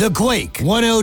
The Quake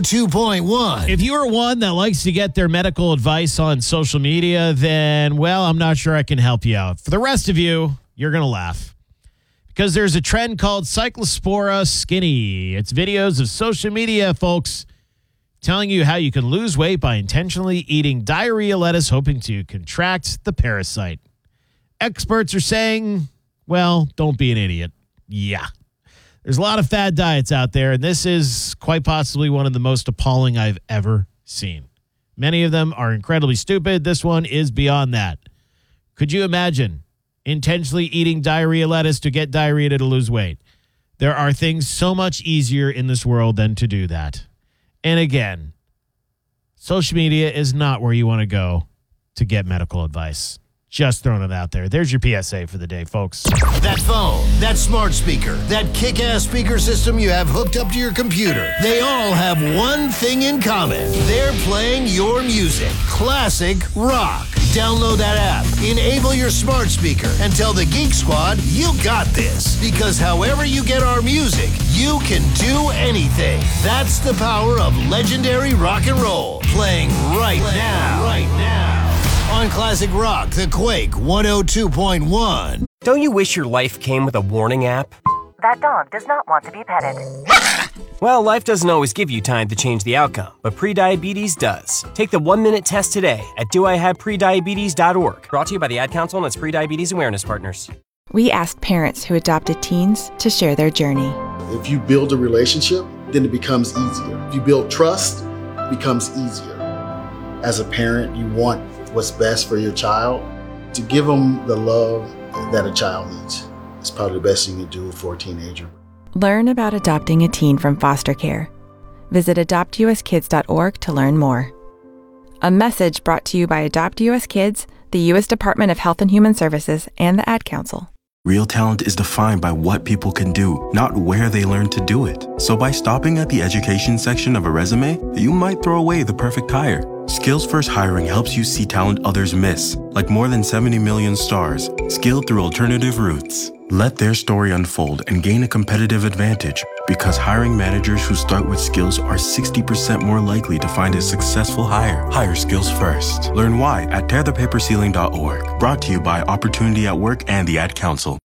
102.1. If you are one that likes to get their medical advice on social media, then, well, I'm not sure I can help you out. For the rest of you, you're going to laugh. Because there's a trend called Cyclospora Skinny. It's videos of social media, folks, telling you how you can lose weight by intentionally eating diarrhea lettuce, hoping to contract the parasite. Experts are saying, well, don't be an idiot. Yeah. There's a lot of fad diets out there, and this is quite possibly one of the most appalling I've ever seen. Many of them are incredibly stupid. This one is beyond that. Could you imagine intentionally eating diarrhea lettuce to get diarrhea to lose weight? There are things so much easier in this world than to do that. And again, social media is not where you want to go to get medical advice. Just throwing it out there. There's your PSA for the day, folks. That phone, that smart speaker, that kick-ass speaker system you have hooked up to your computer. They all have one thing in common. They're playing your music. Classic rock. Download that app, enable your smart speaker, and tell the Geek Squad you got this. Because however you get our music, you can do anything. That's the power of legendary rock and roll. Playing right now. On Classic Rock, The Quake 102.1. Don't you wish your life came with a warning app? That dog does not want to be petted. Well, life doesn't always give you time to change the outcome, but prediabetes does. Take the 1-minute test today at doihaveprediabetes.org. Brought to you by the Ad Council and its Prediabetes Awareness Partners. We asked parents who adopted teens to share their journey. If you build a relationship, then it becomes easier. If you build trust, it becomes easier. As a parent, you want what's best for your child. To give them the love that a child needs is probably the best thing you can do for a teenager. Learn about adopting a teen from foster care. Visit adoptuskids.org to learn more. A message brought to you by Adopt US Kids, the U.S. Department of Health and Human Services, and the Ad Council. Real talent is defined by what people can do, not where they learn to do it. So by stopping at the education section of a resume, you might throw away the perfect hire. Skills First Hiring helps you see talent others miss, like more than 70 million stars, skilled through alternative routes. Let their story unfold and gain a competitive advantage, because hiring managers who start with skills are 60% more likely to find a successful hire. Hire skills first. Learn why at tearthepaperceiling.org. Brought to you by Opportunity at Work and the Ad Council.